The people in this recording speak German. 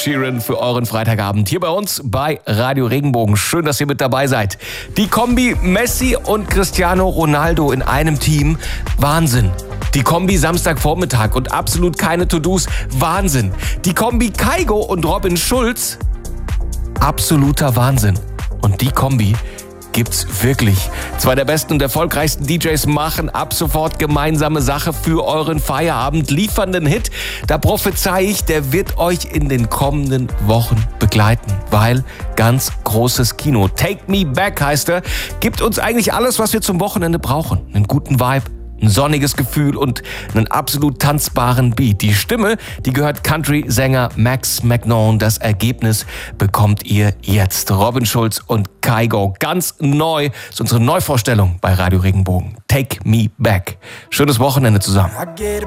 Sheeran für euren Freitagabend hier bei uns bei Radio Regenbogen. Schön, dass ihr mit dabei seid. Die Kombi Messi und Cristiano Ronaldo in einem Team, Wahnsinn. Die Kombi Samstagvormittag und absolut keine To-Dos, Wahnsinn. Die Kombi Kygo und Robin Schulz, absoluter Wahnsinn. Und die Kombi gibt's wirklich. Zwei der besten und erfolgreichsten DJs machen ab sofort gemeinsame Sache für euren Feierabend, liefern den Hit. Da prophezei ich, der wird euch in den kommenden Wochen begleiten, weil ganz großes Kino. Take Me Back heißt er, gibt uns eigentlich alles, was wir zum Wochenende brauchen. Einen guten Vibe, ein sonniges Gefühl und einen absolut tanzbaren Beat. Die Stimme, die gehört Country-Sänger Max McNown. Das Ergebnis bekommt ihr jetzt. Robin Schulz und Kygo. Ganz neu. Das ist unsere Neuvorstellung bei Radio Regenbogen. Take Me Back. Schönes Wochenende zusammen.